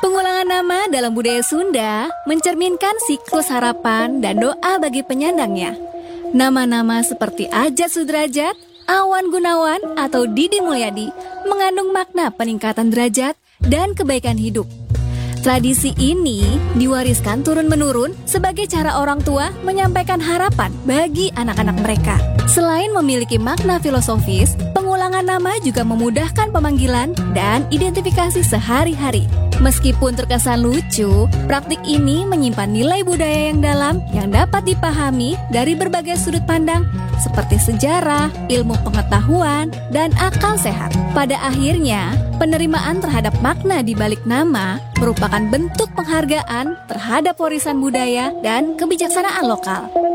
Pengulangan nama dalam budaya Sunda mencerminkan siklus harapan dan doa bagi penyandangnya. Nama-nama seperti Ajat Sudrajat, Awan Gunawan, atau Didi Mulyadi mengandung makna peningkatan derajat dan kebaikan hidup. Tradisi ini diwariskan turun-menurun sebagai cara orang tua menyampaikan harapan bagi anak-anak mereka. Selain memiliki makna filosofis, pengulangan nama juga memudahkan pemanggilan dan identifikasi sehari-hari. Meskipun terkesan lucu, praktik ini menyimpan nilai budaya yang dalam yang dapat dipahami dari berbagai sudut pandang seperti sejarah, ilmu pengetahuan, dan akal sehat. Pada akhirnya, penerimaan terhadap makna di balik nama merupakan bentuk penghargaan terhadap warisan budaya dan kebijaksanaan lokal.